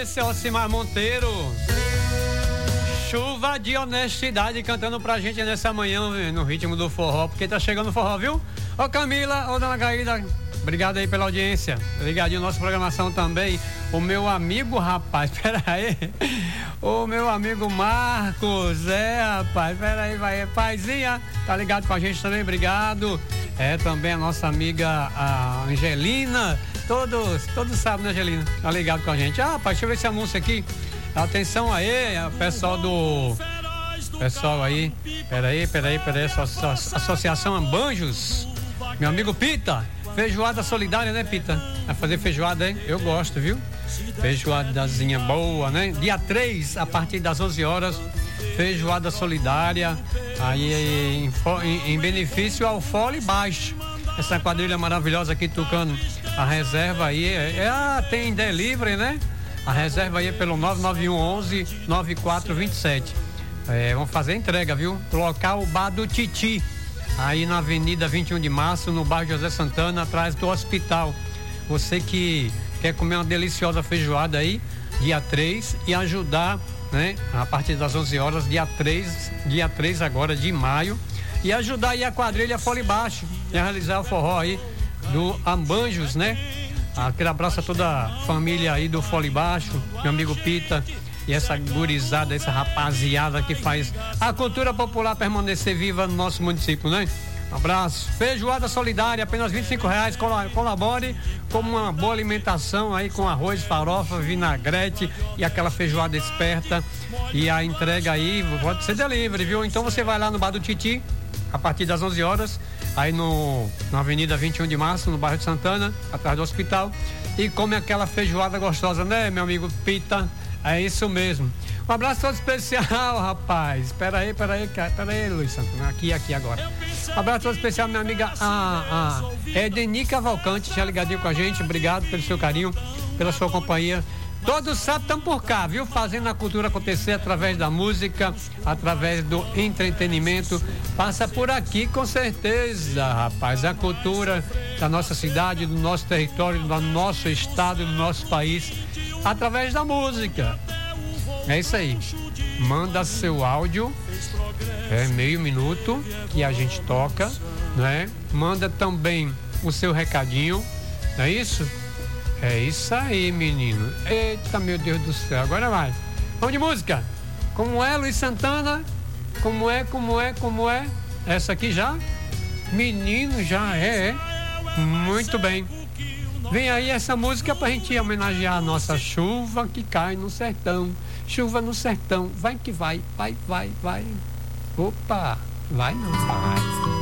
esse é Ocimar Monteiro. Chuva de honestidade cantando pra gente nessa manhã no ritmo do forró, porque tá chegando o forró, viu? Ô Camila, ô Dona Gaída, obrigado aí pela audiência. Ligadinho nossa programação também. O meu amigo, rapaz, pera aí. O meu amigo Marcos, rapaz, pera aí, vai. Paizinha, tá ligado com a gente também, obrigado. É também a nossa amiga a Angelina. Todos sabem, né, Angelina? Tá ligado com a gente. Ah, rapaz, deixa eu ver esse anúncio aqui. Atenção aí, pessoal aí. Peraí, Associação Ambanjos. Meu amigo Pita. Feijoada solidária, né, Pita? Vai fazer feijoada, hein? Eu gosto, viu? Feijoadazinha boa, né? Dia 3, a partir das 11 horas, feijoada solidária, aí em benefício ao Fole Baixo. Essa quadrilha maravilhosa aqui tocando a reserva aí. Tem delivery, né? A reserva aí é pelo 99111-9427. Vamos fazer a entrega, viu? Local Bar do Titi. Aí na Avenida 21 de Março, no bairro José Santana, atrás do hospital. Você que quer comer uma deliciosa feijoada aí, dia 3, e ajudar, né? A partir das 11 horas, dia 3 agora de maio, e ajudar aí a quadrilha Fole Baixo, e realizar o forró aí do Ambanjos, né? Aquele abraço a toda a família aí do Fole Baixo, meu amigo Pita, e essa gurizada, essa rapaziada que faz a cultura popular permanecer viva no nosso município, né? Um abraço. Feijoada solidária, apenas R$25. Colabore com uma boa alimentação aí, com arroz, farofa, vinagrete e aquela feijoada esperta. E a entrega aí pode ser delivery, viu? Então você vai lá no Bar do Titi, a partir das 11 horas, aí na Avenida 21 de Março, no bairro de Santana, atrás do hospital, e come aquela feijoada gostosa, né, meu amigo Pita? É isso mesmo. Um abraço todo especial, rapaz. Espera aí, Luiz Santana. Aqui agora. Um abraço todo especial, minha amiga Edeni Cavalcante, já ligadinho com a gente. Obrigado pelo seu carinho, pela sua companhia. Todos sábados estamos por cá, viu? Fazendo a cultura acontecer através da música, através do entretenimento. Passa por aqui com certeza, rapaz. A cultura da nossa cidade, do nosso território, do nosso estado, do nosso país, através da música. É isso aí. Manda seu áudio, meio minuto, que a gente toca, né? Manda também o seu recadinho, não é isso? É isso aí, menino. Eita, meu Deus do céu, agora vai. Vamos de música. Como é, Luiz Santana? Como é? Essa aqui já? Menino, já é. Muito bem. Vem aí essa música pra gente homenagear a nossa chuva que cai no sertão. Chuva no sertão, vai que vai. Opa, vai não vai.